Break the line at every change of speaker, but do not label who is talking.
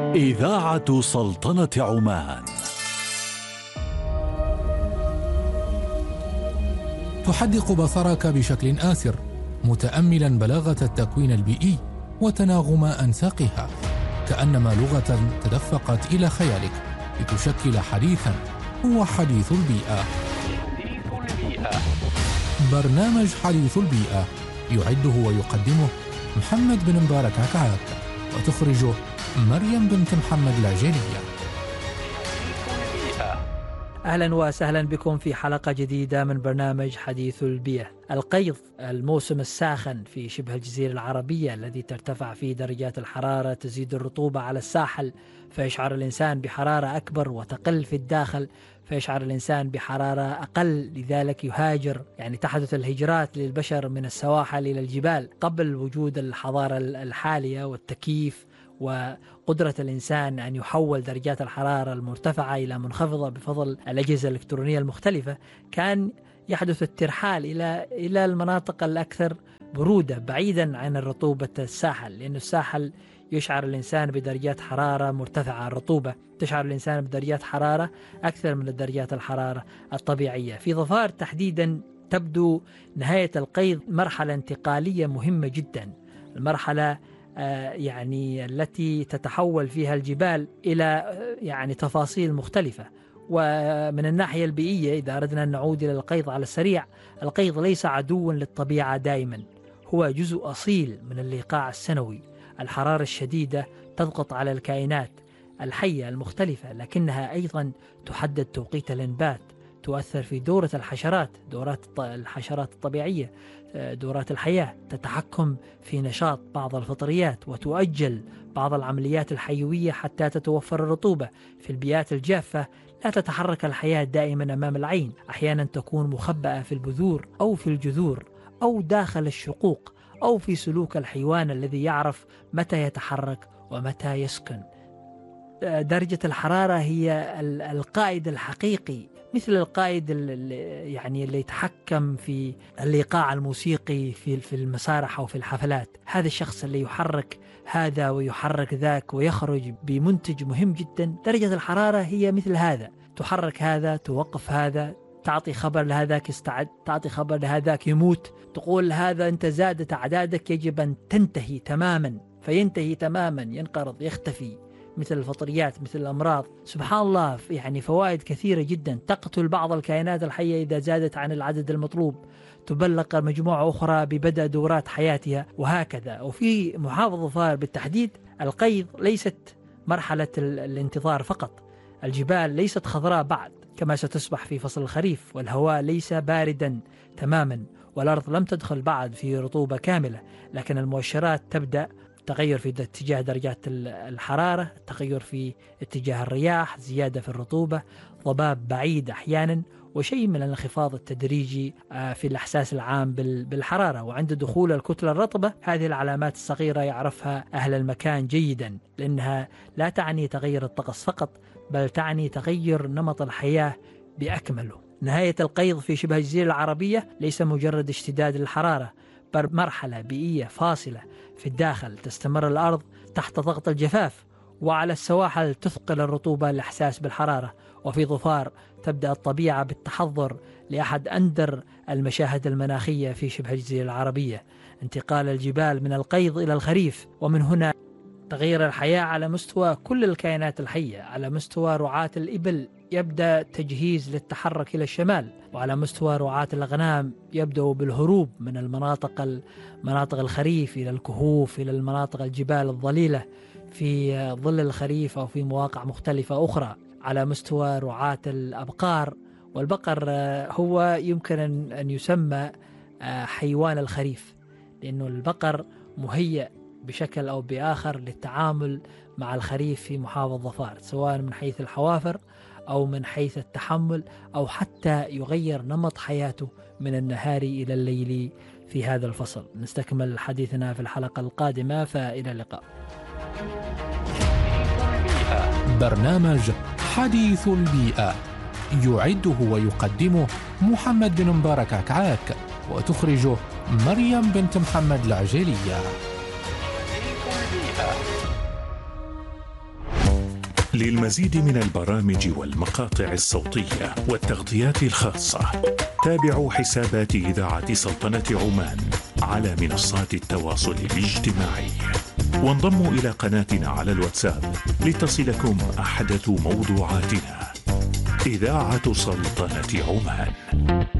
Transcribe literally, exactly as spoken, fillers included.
إذاعة سلطنة عمان
تحدق بصرك بشكل آسر متأملا بلاغة التكوين البيئي وتناغم أنساقها، كأنما لغة تدفقت إلى خيالك لتشكل حديثا هو حديث البيئة. برنامج حديث البيئة يعده ويقدمه محمد بن مبارك عكعاك، وتخرجه مريم بنت محمد العجيلية.
أهلا وسهلا بكم في حلقة جديدة من برنامج حديث البيئة. القيظ، الموسم الساخن في شبه الجزيرة العربية الذي ترتفع فيه درجات الحرارة، تزيد الرطوبة على الساحل فيشعر الإنسان بحرارة أكبر، وتقل في الداخل فيشعر الإنسان بحرارة أقل، لذلك يهاجر، يعني تحدث الهجرات للبشر من السواحل إلى الجبال قبل وجود الحضارة الحالية والتكييف وقدرة الإنسان أن يحول درجات الحرارة المرتفعة إلى منخفضة بفضل الأجهزة الإلكترونية المختلفة. كان يحدث الترحال إلى إلى المناطق الأكثر برودة بعيدا عن الرطوبة الساحل، لأن الساحل يشعر الإنسان بدرجات حرارة مرتفعة، الرطوبة تشعر الإنسان بدرجات حرارة أكثر من درجات الحرارة الطبيعية. في ظفار تحديدا تبدو نهاية القيظ مرحلة انتقالية مهمة جدا، المرحلة يعني التي تتحول فيها الجبال إلى يعني تفاصيل مختلفة. ومن الناحية البيئية، إذا أردنا أن نعود إلى القيظ على السريع، القيظ ليس عدوا للطبيعة دائما، هو جزء أصيل من اللقاع السنوي. الحرارة الشديدة تضغط على الكائنات الحية المختلفة، لكنها أيضا تحدد توقيت الإنبات، تؤثر في دورة الحشرات، دورات الحشرات الطبيعية، دورات الحياة، تتحكم في نشاط بعض الفطريات، وتؤجل بعض العمليات الحيوية حتى تتوفر الرطوبة. في البيئات الجافة لا تتحرك الحياة دائما أمام العين، أحيانا تكون مخبأة في البذور أو في الجذور أو داخل الشقوق أو في سلوك الحيوان الذي يعرف متى يتحرك ومتى يسكن. درجة الحرارة هي القائد الحقيقي، مثل القائد اللي يعني اللي يتحكم في الإيقاع الموسيقي في في المسارح أو في الحفلات. هذا الشخص اللي يحرك هذا ويحرك ذاك ويخرج بمنتج مهم جدا. درجة الحرارة هي مثل هذا، تحرك هذا، توقف هذا، تعطي خبر لهذاك استعد، تعطي خبر لهذاك يموت، تقول هذا أنت زادت أعدادك يجب أن تنتهي تماما، فينتهي تماما، ينقرض، يختفي، مثل الفطريات، مثل الأمراض. سبحان الله، يعني فوائد كثيرة جدا. تقتل بعض الكائنات الحية إذا زادت عن العدد المطلوب، تبلغ مجموعة أخرى ببدء دورات حياتها، وهكذا. وفي محافظة ظفار بالتحديد، القيظ ليست مرحلة الانتظار فقط، الجبال ليست خضراء بعد كما ستصبح في فصل الخريف، والهواء ليس باردا تماما، والأرض لم تدخل بعد في رطوبة كاملة، لكن المؤشرات تبدأ تغير في اتجاه درجات الحرارة، تغير في اتجاه الرياح، زيادة في الرطوبة، ضباب بعيد أحيانا، وشيء من الانخفاض التدريجي في الإحساس العام بالحرارة. وعند دخول الكتلة الرطبة، هذه العلامات الصغيرة يعرفها أهل المكان جيدا، لأنها لا تعني تغير الطقس فقط، بل تعني تغير نمط الحياة بأكمله. نهاية القيظ في شبه الجزيرة العربية ليس مجرد اشتداد الحرارة، بل مرحلة بيئية فاصلة. في الداخل تستمر الأرض تحت ضغط الجفاف، وعلى السواحل تثقل الرطوبة الإحساس بالحرارة، وفي ظفار تبدأ الطبيعة بالتحضر لأحد أندر المشاهد المناخية في شبه الجزيرة العربية، انتقال الجبال من القيظ إلى الخريف. ومن هنا تغير الحياة على مستوى كل الكائنات الحية. على مستوى رعاة الإبل يبدأ تجهيز للتحرك إلى الشمال، وعلى مستوى رعاة الأغنام يبدأ بالهروب من المناطق مناطق الخريف إلى الكهوف، إلى المناطق الجبال الظليلة في ظل الخريف أو في مواقع مختلفة أخرى. على مستوى رعاة الأبقار، والبقر هو يمكن أن يسمى حيوان الخريف، لأنه البقر مهيأ بشكل أو بآخر للتعامل مع الخريف في محافظة ظفار، سواء من حيث الحوافر أو من حيث التحمل، أو حتى يغير نمط حياته من النهار إلى الليل في هذا الفصل. نستكمل حديثنا في الحلقة القادمة، فإلى اللقاء.
برنامج حديث البيئة يعده ويقدمه محمد بن مبارك عكعاك، وتخرجه مريم بنت محمد العجيلية.
للمزيد من البرامج والمقاطع الصوتية والتغطيات الخاصة تابعوا حسابات إذاعة سلطنة عمان على منصات التواصل الاجتماعي، وانضموا إلى قناتنا على الواتساب لتصلكم أحدث موضوعاتنا. إذاعة سلطنة عمان.